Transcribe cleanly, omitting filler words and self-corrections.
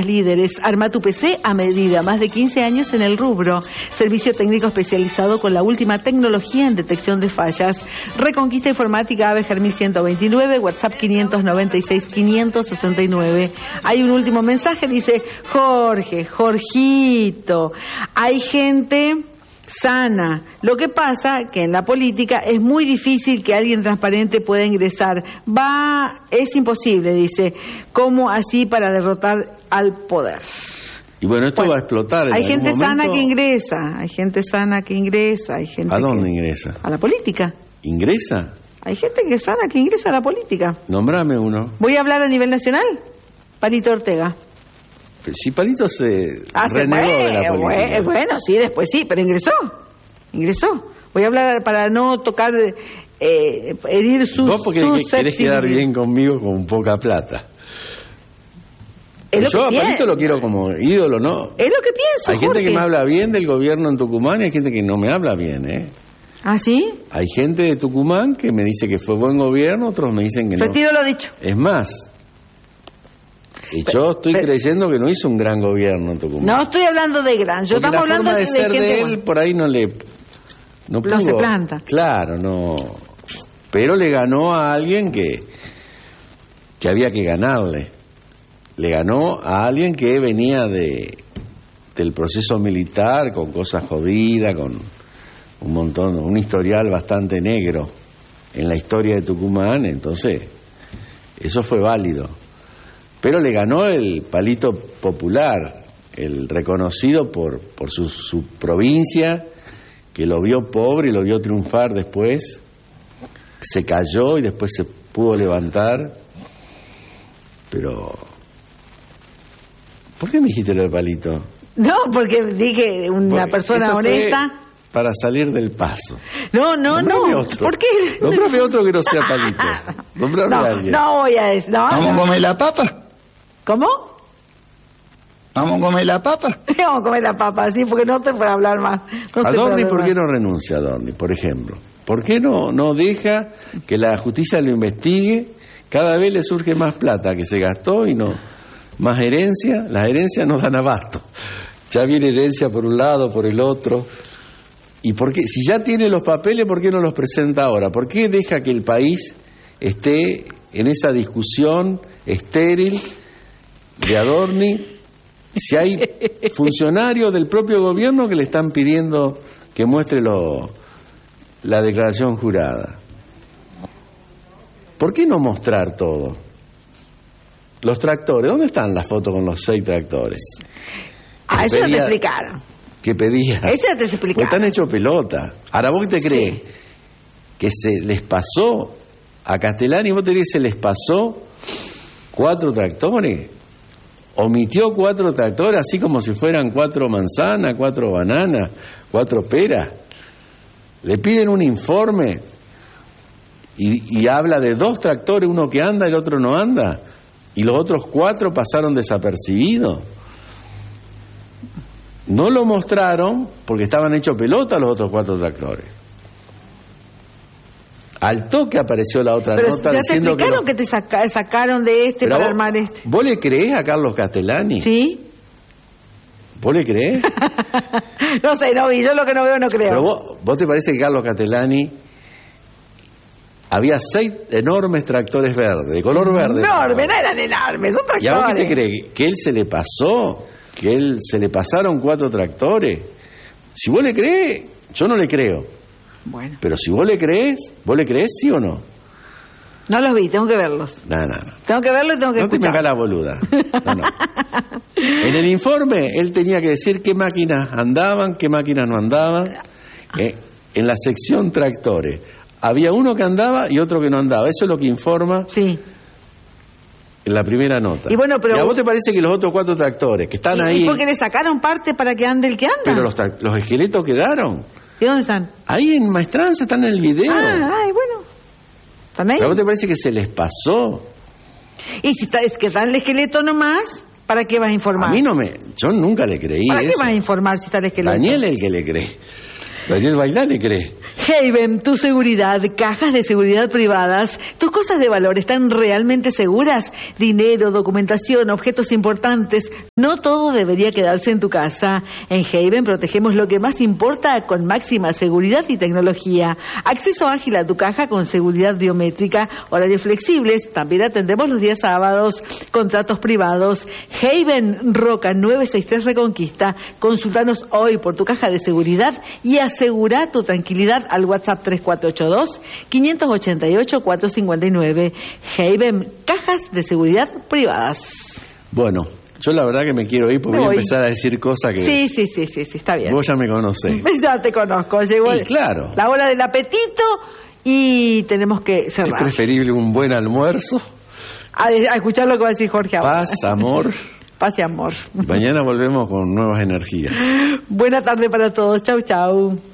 Líderes, arma tu PC a medida, más de 15 años en el rubro. Servicio técnico especializado con la última tecnología en detección de fallas. Reconquista Informática Abejar 1129, WhatsApp 596-569. Hay un último mensaje, dice Jorgito, hay gente sana. Lo que pasa que en la política es muy difícil que alguien transparente pueda ingresar. Es imposible, dice. ¿Cómo así para derrotar al poder? Y bueno, esto va a explotar. Hay gente sana que ingresa, hay gente sana que ingresa, hay gente. ¿A dónde ingresa? A la política. ¿Ingresa? Hay gente que es sana que ingresa a la política. Nombrame uno. Voy a hablar a nivel nacional. Palito Ortega. Si Palito se renegó de la política. Bueno, sí, después sí, pero ingresó. Voy a hablar para no tocar, herir sus. Vos porque querés quedar bien conmigo con poca plata. Yo a Palito lo quiero como ídolo, ¿no? Es lo que pienso. Hay gente que me habla bien del gobierno en Tucumán y hay gente que no me habla bien, ¿eh? ¿Ah, sí? Hay gente de Tucumán que me dice que fue buen gobierno, otros me dicen que no. Retiro lo dicho. Es más, yo estoy creyendo que no hizo un gran gobierno en Tucumán. No estoy hablando de gran, yo estamos hablando de ser de él, por ahí no se planta. Claro, no. Pero le ganó a alguien que había que ganarle. Le ganó a alguien que venía del proceso militar, con cosas jodidas, con un historial bastante negro en la historia de Tucumán, entonces eso fue válido. Pero le ganó el Palito popular, el reconocido por su provincia, que lo vio pobre y lo vio triunfar después, se cayó y después se pudo levantar. Pero ¿por qué me dijiste lo de Palito? No, porque dije una persona honesta. Para salir del paso. No. Otro. ¿Por qué? Nombrame otro que no sea Palito. Nombrame a alguien. No voy a decir. ¿Vamos a comer la papa? ¿Cómo? ¿Vamos a comer la papa? Vamos a comer la papa, sí, porque no estoy para hablar más. ¿A Dorni por qué no renuncia a Dorni, por ejemplo? ¿Por qué no deja que la justicia lo investigue? Cada vez le surge más plata que se gastó y no más herencia. Las herencias no dan abasto. Ya viene herencia por un lado, por el otro. ¿Y por qué? Si ya tiene los papeles, ¿por qué no los presenta ahora? ¿Por qué deja que el país esté en esa discusión estéril de Adorni? Si hay funcionarios del propio gobierno que le están pidiendo que muestre la declaración jurada. ¿Por qué no mostrar todo? Los tractores, ¿dónde están las fotos con los 6 tractores? Eso no te explicaron. ¿Qué pedía? Eso no te explicaron. Pues están hechos pelota. Ahora, ¿vos te crees que se les pasó a Castellani? ¿Vos te crees que se les pasó 4 tractores? Omitió 4 tractores, así como si fueran 4 manzanas, 4 bananas, 4 peras. Le piden un informe y habla de 2 tractores, uno que anda y el otro no anda. Y los otros 4 pasaron desapercibidos. No lo mostraron porque estaban hechos pelota los otros 4 tractores. Al toque apareció la otra nota diciendo que... Pero te explicaron que te sacaron de este para armar este. ¿Vos le creés a Carlos Castellani? Sí. ¿Vos le creés? No sé, no vi. Yo lo que no veo no creo. Pero vos te parece que Carlos Castellani... Había 6 enormes tractores verdes, de color verde. Enormes, no eran enormes, son tractores. ¿Y a vos qué te crees? ¿Que él se le pasó? ¿Que él se le pasaron 4 tractores? Si vos le crees, yo no le creo. Bueno. Pero si vos le crees sí o no? No los vi, tengo que verlos. No. Tengo que verlos y tengo que escuchar. No te me hagas la boluda. No. En el informe, él tenía que decir qué máquinas andaban, qué máquinas no andaban. En la sección tractores. Había uno que andaba y otro que no andaba. Eso es lo que informa en la primera nota. Y bueno, pero ¿y a vos te parece que los otros 4 tractores que están ahí... ¿Y porque le sacaron parte para que ande el que anda? Pero los esqueletos quedaron. ¿Y dónde están? Ahí en Maestranza, están en el video. Bueno. ¿Están ahí? ¿A vos te parece que se les pasó? Y si es que está el esqueleto nomás, ¿para qué vas a informar? A mí yo nunca le creí ¿Para eso. qué vas a informar si está el esqueleto? Daniel es el que le cree. Daniel Bailá le cree. Haven, tu seguridad, cajas de seguridad privadas. ¿Tus cosas de valor están realmente seguras? Dinero, documentación, objetos importantes. No todo debería quedarse en tu casa. En Haven protegemos lo que más importa con máxima seguridad y tecnología. Acceso ágil a tu caja con seguridad biométrica, horarios flexibles. También atendemos los días sábados, contratos privados. Haven, Roca 963 Reconquista. Consultanos hoy por tu caja de seguridad y asegura tu tranquilidad al WhatsApp 3482-588-459. Haven, cajas de seguridad privadas. Bueno, yo la verdad que me quiero ir porque voy a empezar a decir cosas que... Sí, está bien. Vos ya me conocés. Ya te conozco. Llegó claro. La hora del apetito y tenemos que cerrar. Es preferible un buen almuerzo. A escuchar lo que va a decir Jorge ahora. Paz, amor. Paz y amor. Mañana volvemos con nuevas energías. Buena tarde para todos. Chau, chau.